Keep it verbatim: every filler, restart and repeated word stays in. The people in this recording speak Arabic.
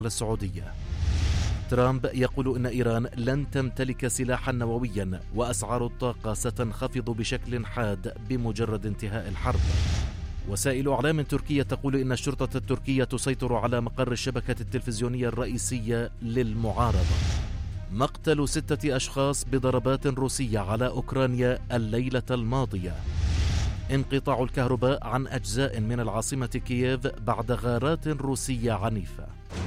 السعودية. ترامب يقول إن إيران لن تمتلك سلاحا نوويا وأسعار الطاقة ستنخفض بشكل حاد بمجرد انتهاء الحرب. وسائل أعلام تركية تقول إن الشرطة التركية تسيطر على مقر الشبكة التلفزيونية الرئيسية للمعارضة. مقتل ستة أشخاص بضربات روسية على أوكرانيا الليلة الماضية. انقطاع الكهرباء عن أجزاء من العاصمة كييف بعد غارات روسية عنيفة.